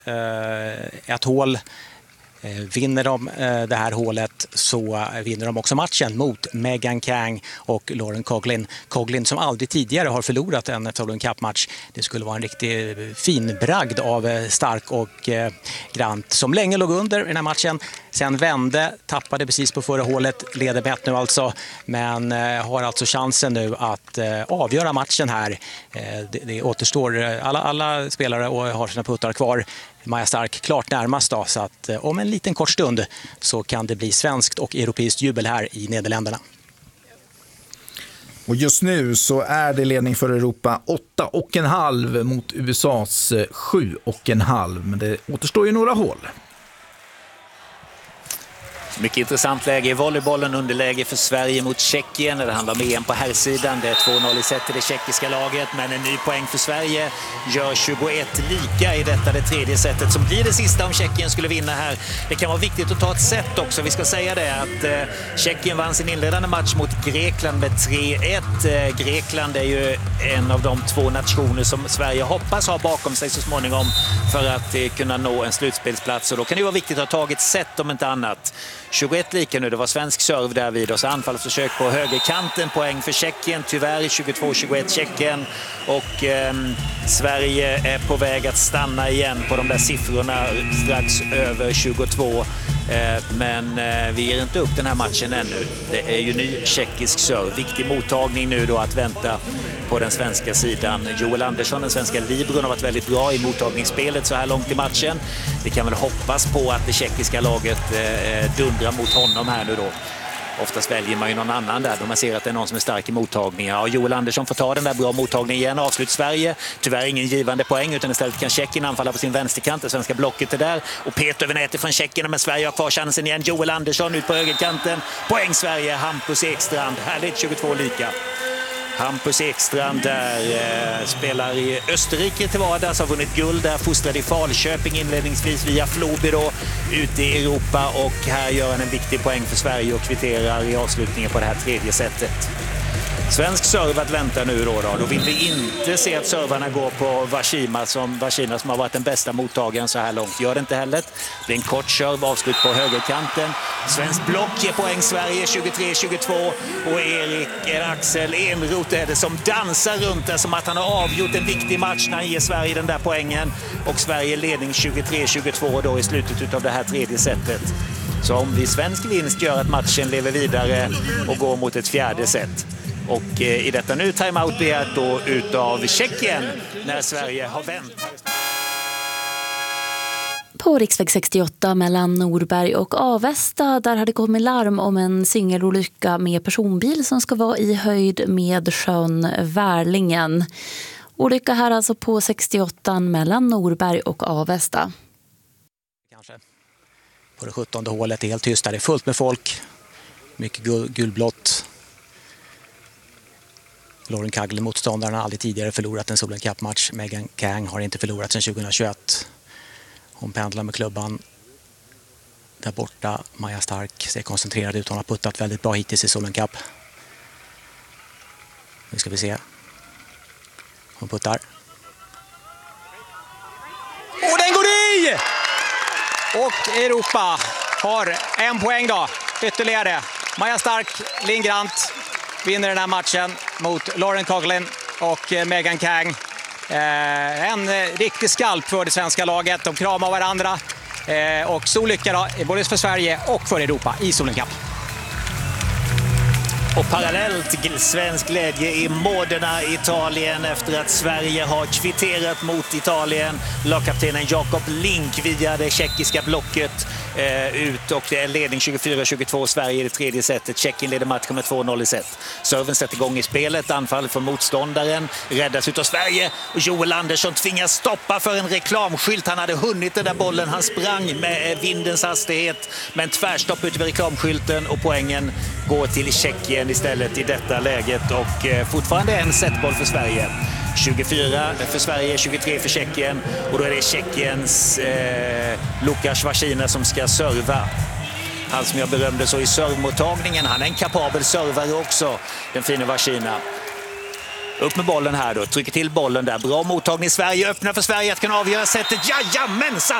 ett hål. Vinner de det här hålet så vinner de också matchen mot Megan Kang och Lauren Coughlin. Coughlin som aldrig tidigare har förlorat en Solheim Cup-match. Det skulle vara en riktig fin bragd av Stark och Grant som länge låg under i den här matchen. Sen vände, tappade precis på förra hålet, leder bett nu alltså. Men har alltså chansen nu att avgöra matchen här. Det återstår alla spelare och har sina puttar kvar. Maja Stark klart närmast då, så att om en liten kort stund så kan det bli svenskt och europeiskt jubel här i Nederländerna. Och just nu så är det ledning för Europa 8,5 mot USAs 7,5. Men det återstår ju några hål. Mycket intressant läge i volleybollen, underläge för Sverige mot Tjeckien. Det handlar om EM på herrsidan. Det är 2-0 i set i det tjeckiska laget, men en ny poäng för Sverige gör 21 lika i detta, det tredje setet som blir det sista om Tjeckien skulle vinna här. Det kan vara viktigt att ta ett set också. Vi ska säga det att Tjeckien vann sin inledande match mot Grekland med 3-1. Grekland är ju en av de två nationer som Sverige hoppas ha bakom sig så småningom för att kunna nå en slutspelsplats. Och då kan det vara viktigt att ha tagit set om inte annat. 21 lika nu, det var svensk serve där vid och så anfallsförsök på högerkanten, poäng för Tjeckien, tyvärr 22-21 Tjeckien och Sverige är på väg att stanna igen på de där siffrorna strax över 22 men vi ger inte upp den här matchen ännu. Det är ju ny tjeckisk serve, viktig mottagning nu då att vänta på den svenska sidan. Joel Andersson, den svenska libron, har varit väldigt bra i mottagningsspelet så här långt i matchen. Vi kan väl hoppas på att det tjeckiska laget dundrar mot honom här nu då. Oftast väljer man ju någon annan där då man ser att det är någon som är stark i mottagningar. Och Joel Andersson får ta den där bra mottagningen igen. Avslut Sverige. Tyvärr ingen givande poäng utan istället kan Tjeckien anfalla på sin vänsterkant. Det svenska blocket är där. Och Peter över nätet från Tjeckien, men Sverige har kvar chansen igen. Joel Andersson ut på högerkanten. Poäng Sverige. Hampus Ekstrand. Härligt, 22 lika. Hampus Ekstrand där spelar i Österrike till vardags, har vunnit guld där, fostrad i Falköping inledningsvis via Floby då, ute i Europa, och här gör han en viktig poäng för Sverige och kvitterar i avslutningen på det här tredje setet. Svensk serve att vänta nu då. Då vill vi inte se att servarna går på Vashina som har varit den bästa mottagaren så här långt. Gör det inte heller. Det är en kort serve, avslut på högerkanten. Svensk block ger poäng Sverige 23-22 och Axel Enroth är det som dansar runt där som att han har avgjort en viktig match när han ger Sverige den där poängen. Och Sverige ledning 23-22 då i slutet av det här tredje setet. Så om vi svensk vinst gör att matchen lever vidare och går mot ett fjärde set. Och i detta nu timeout begärt då utav Tjeckien när Sverige har vänt. På riksväg 68 mellan Norberg och Avesta, där hade kommit larm om en singelolycka med personbil som ska vara i höjd med sjön Värlingen. Olycka här alltså på 68 mellan Norberg och Avesta. Kanske. På det 17:e hålet är helt tyst, där det är fullt med folk. Mycket gulblått. Lauren Coughlin, motståndaren, har aldrig tidigare förlorat en Solheim Cup-match. Megan Kang har inte förlorat sedan 2021. Hon pendlar med klubban där borta. Maja Stark ser koncentrerad ut. Hon har puttat väldigt bra hittills i Solheim Cup. Nu ska vi se. Hon puttar. Och den går i! Och Europa har en poäng då. Ytterligare. Maja Stark, Linn Grant vinner den här matchen mot Lauren Coughlin och Megan Kang. En riktig skalp för det svenska laget. De kramar varandra. Och så lycka då, både för Sverige och för Europa i Solheim Cup. Och parallellt svensk glädje i Modena, Italien, efter att Sverige har kvitterat mot Italien. Lagkaptenen Jakob Link via det tjeckiska blocket ut, och det är ledning 24-22 Sverige i det tredje setet. Tjeckien leder matchen med 2-0 i set. Serven sätter igång i spelet, anfall från motståndaren, räddas ut av Sverige, och Joel Andersson tvingas stoppa för en reklamskylt. Han hade hunnit den där bollen, han sprang med vindens hastighet, men tvärstopp ut över reklamskylten, och poängen går till Tjeckien istället i detta läget, och fortfarande en setboll för Sverige. 24 för Sverige, 23 för Tjeckien, och då är det Tjeckiens Lukas Vashina som ska serva. Han som jag berömde så i servmottagningen, han är en kapabel servare också, den fina Vashina. Upp med bollen här då, trycker till bollen där. Bra mottagning i Sverige, öppnar för Sverige att kunna avgöra sättet. Jajamensan!